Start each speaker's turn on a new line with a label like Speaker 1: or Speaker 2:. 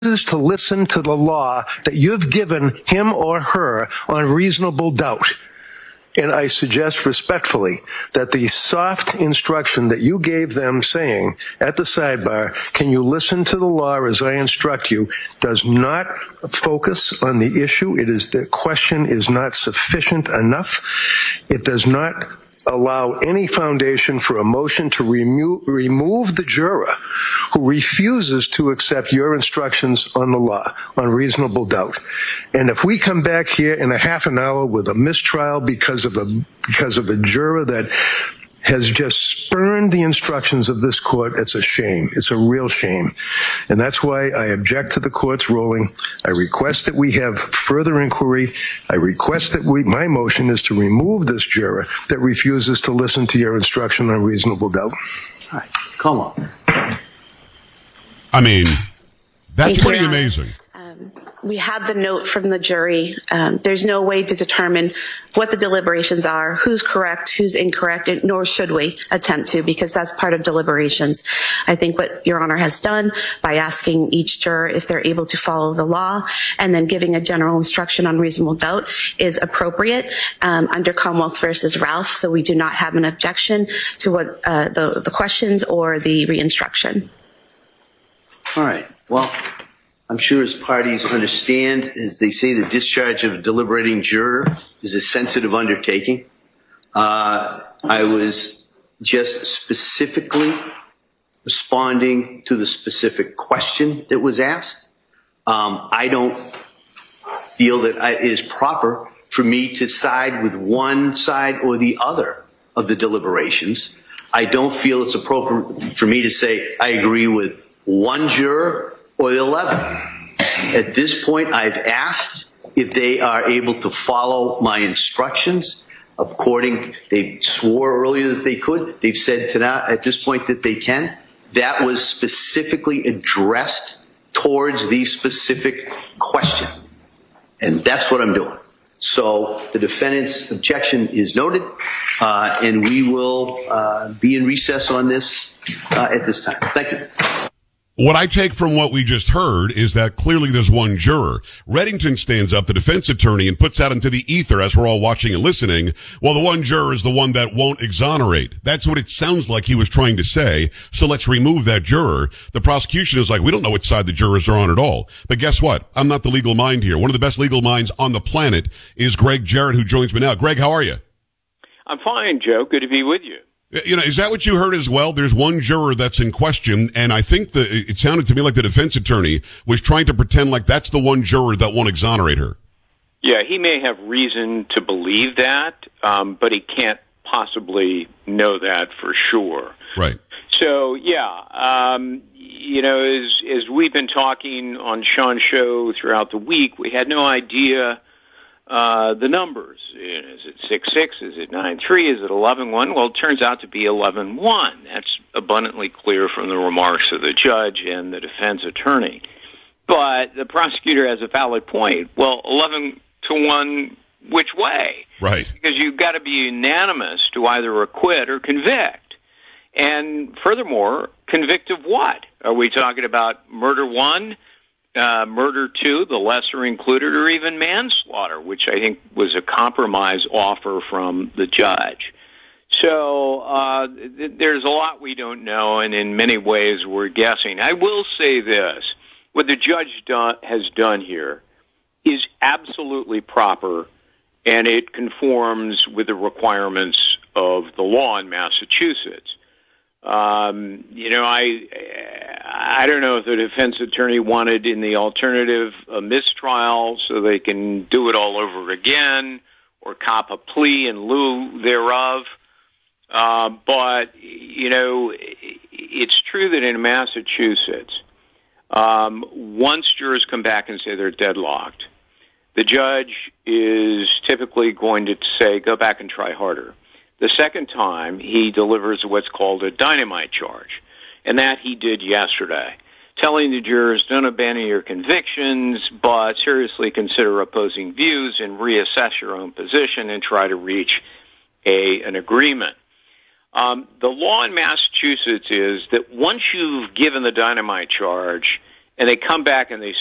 Speaker 1: to listen to the law that you've given him or her on reasonable doubt. And I suggest respectfully that the soft instruction that you gave them saying at the sidebar, can you listen to the law as I instruct you, does not focus on the issue. The question is not sufficient enough. It does not allow any foundation for a motion to remove the juror who refuses to accept your instructions on the law on reasonable doubt. And if we come back here in a half an hour with a mistrial because of a juror that has just spurned the instructions of this court, it's a shame. It's a real shame. And that's why I object to the court's ruling. I request that we have further inquiry. I request that my motion is to remove this juror that refuses to listen to your instruction on reasonable doubt.
Speaker 2: All right, come on.
Speaker 3: I mean, that's pretty amazing.
Speaker 4: We have the note from the jury. There's no way to determine what the deliberations are, who's correct, who's incorrect, nor should we attempt to, because that's part of deliberations. I think what Your Honor has done by asking each juror if they're able to follow the law and then giving a general instruction on reasonable doubt is appropriate under Commonwealth versus Ralph, so we do not have an objection to what the questions or the re-instruction.
Speaker 2: All right. Well, I'm sure as parties understand, as they say, the discharge of a deliberating juror is a sensitive undertaking. I was just specifically responding to the specific question that was asked. I don't feel that it is proper for me to side with one side or the other of the deliberations. I don't feel it's appropriate for me to say I agree with one juror or 11. At this point, I've asked if they are able to follow my instructions. They swore earlier that they could. They've said at this point that they can. That was specifically addressed towards the specific question. And that's what I'm doing. So the defendant's objection is noted, and we will be in recess on this at this time. Thank you.
Speaker 3: What I take from what we just heard is that clearly there's one juror. Reddington stands up, the defense attorney, and puts out into the ether as we're all watching and listening, well, the one juror is the one that won't exonerate. That's what it sounds like he was trying to say. So let's remove that juror. The prosecution is like, we don't know which side the jurors are on at all. But guess what? I'm not the legal mind here. One of the best legal minds on the planet is Greg Jarrett, who joins me now. Greg, how are you?
Speaker 5: I'm fine, Joe. Good to be with you.
Speaker 3: You know, is that what you heard as well? There's one juror that's in question, and I think it sounded to me like the defense attorney was trying to pretend like that's the one juror that won't exonerate her. Yeah,
Speaker 5: he may have reason to believe that, but he can't possibly know that for sure.
Speaker 3: Right.
Speaker 5: So, you know, as we've been talking on Sean's show throughout the week, we had no idea the numbers. Is it 6-6? Is it 9-3? Is it 11-1? Well, it turns out to be 11-1. That's abundantly clear from the remarks of the judge and the defense attorney. But the prosecutor has a valid point. Well, 11-1, which way?
Speaker 3: Right.
Speaker 5: Because you've got to be unanimous to either acquit or convict. And furthermore, convict of what? Are we talking about murder 1? Murder 2, the lesser included, or even manslaughter, which I think was a compromise offer from the judge. So there's a lot we don't know, and in many ways we're guessing. I will say this. What the judge has done here is absolutely proper, and it conforms with the requirements of the law in Massachusetts. You know, I don't know if the defense attorney wanted in the alternative a mistrial so they can do it all over again or cop a plea in lieu thereof. But, you know, it's true that in Massachusetts, once jurors come back and say they're deadlocked, the judge is typically going to say, go back and try harder. The second time, he delivers what's called a dynamite charge, and that he did yesterday, telling the jurors, don't abandon your convictions, but seriously consider opposing views and reassess your own position and try to reach an agreement. The law in Massachusetts is that once you've given the dynamite charge and they come back and they